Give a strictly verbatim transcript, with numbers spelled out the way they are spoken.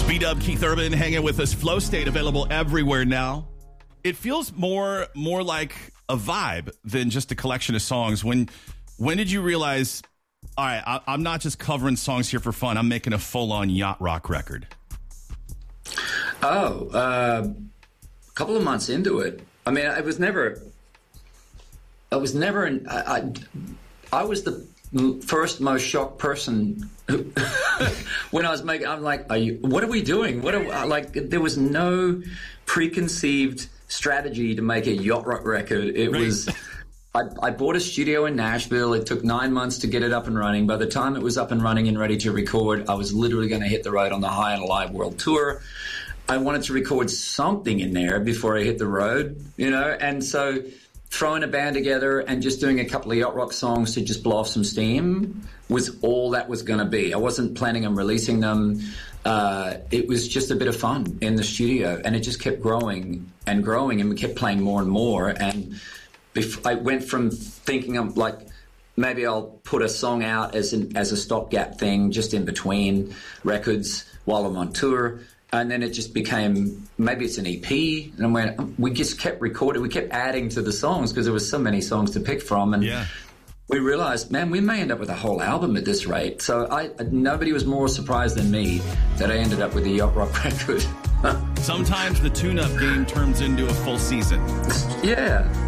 B-Dub, Keith Urban, hanging with us. Flow State available everywhere now. It feels more more like a vibe than just a collection of songs. When when did you realize, all right, I, I'm not just covering songs here for fun. I'm making a full-on yacht rock record? Oh, uh, a couple of months into it. I mean, I was never, I was never, an, I, I, I was the first most shocked person who, when I was making, I'm like, are you, what are we doing? What are, like, there was no preconceived strategy to make a yacht rock record. It right. was, I, I bought a studio in Nashville. It took nine months to get it up and running. By the time it was up and running and ready to record, I was literally going to hit the road on the High and Alive World Tour. I wanted to record something in there before I hit the road, you know, and so throwing a band together and just doing a couple of yacht rock songs to just blow off some steam was all that was going to be. I wasn't planning on releasing them. Uh, it was just a bit of fun in the studio, and it just kept growing and growing, and we kept playing more and more. And bef- I went from thinking of like, maybe I'll put a song out as an, as a stopgap thing just in between records while I'm on tour. And then it just became, maybe it's an E P. And I went, we just kept recording. We kept adding to the songs because there was so many songs to pick from. And yeah. we realized, man, we may end up with a whole album at this rate. So I, nobody was more surprised than me that I ended up with a yacht rock record. Sometimes the tune-up game turns into a full season. Yeah.